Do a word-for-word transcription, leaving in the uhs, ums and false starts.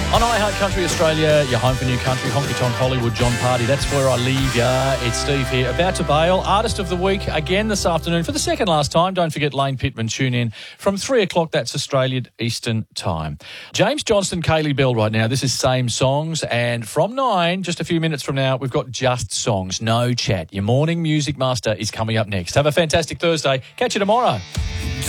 On iHeart Country Australia, your home for new country, honky tonk Hollywood, John Party. That's where I leave ya. It's Steve here, about to bail. Artist of the week again this afternoon for the second last time. Don't forget Lane Pittman. Tune in from three o'clock. That's Australian Eastern Time. James Johnston, Kaylee Bell right now. This is Same Songs. And from nine, just a few minutes from now, we've got Just Songs, no chat. Your morning music master is coming up next. Have a fantastic Thursday. Catch you tomorrow.